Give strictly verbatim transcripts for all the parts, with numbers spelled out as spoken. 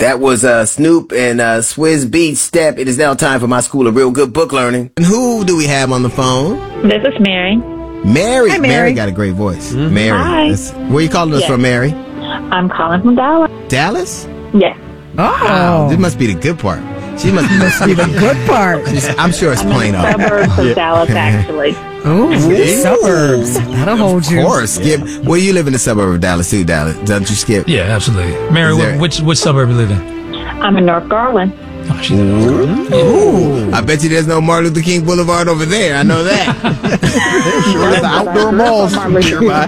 That was uh, Snoop and uh, Swizz Beatz Step. It is now time for my school of real good book learning. And who do we have on the phone? This is Mary. Mary. Hi, Mary. Mary got a great voice. Mm-hmm. Mary. Hi. That's, where are you calling us Yes. from, Mary? I'm calling from Dallas. Dallas? Yes. Oh, Wow. This must be the good part. She must, must be the good part. I'm sure it's I'm plain in the old. suburbs of Dallas, actually. Oh, See? suburbs. That'll hold you. Of course, Skip. Where you live in the suburb of Dallas too, Dallas? Don't you, Skip? Yeah, absolutely. Mary, Is there- wh- which which suburb you live in? I'm in North Garland. Oh, she's in North Carolina. Ooh. I bet you there's no Martin Luther King Boulevard over there. I know that. Sure, the outdoor malls nearby.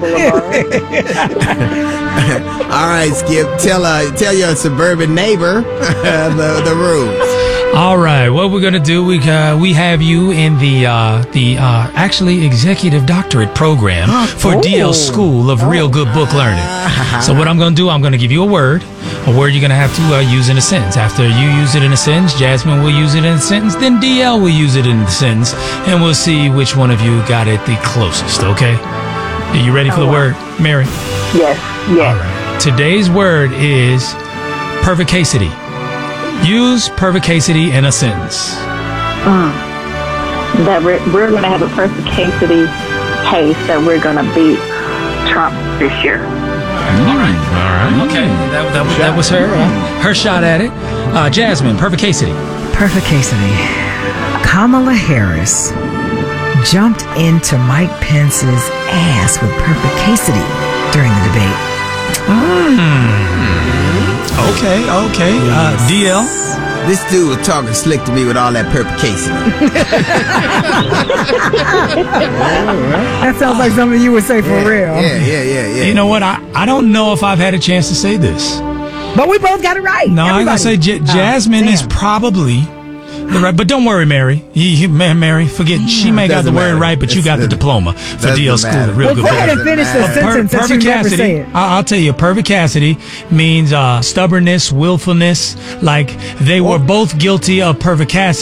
All right, Skip. Tell uh, tell your suburban neighbor the the rules. All right, what we're gonna do? We uh, we have you in the uh, the uh, actually executive doctorate program for D L School of Real Good Book Learning. So what I'm gonna do? I'm gonna give you a word, a word you're gonna have to uh, use in a sentence. After you use it in a sentence, Jasmine will use it in a sentence. Then D L will use it in a sentence, and we'll see which one of you got it the closest. Okay? Are you ready for the word, Mary? Yes. Yes. All right. Today's word is pervicacity. Use pervicacity in a sentence. Mm. That we're, we're going to have a perspicacity case that we're going to beat Trump this year. All right. All right. Okay. That, that, was- that was her uh, her shot at it. Uh, Jasmine, pervicacity. Pervicacity. Kamala Harris jumped into Mike Pence's ass with pervicacity during the debate. Okay. Okay. Uh, D L. This dude was talking slick to me with all that perpicacity. That sounds like something you would say for yeah, real. Yeah, yeah, yeah, yeah. You know what? I, I don't know if I've had a chance to say this. But we both got it right. No, I gotta say J- Jasmine oh, is probably the right. But don't worry, Mary. You, you, man, Mary, forget. She may got the Doesn't word matter. right, but you It's- got the it- diploma for D L doesn't School. matter. Real Well, good go book. ahead and finish the Per- sentence that you never say Pervicacity, it. I- I'll tell you, pervicacity means uh, stubbornness, willfulness. Like they were both guilty of pervicacity.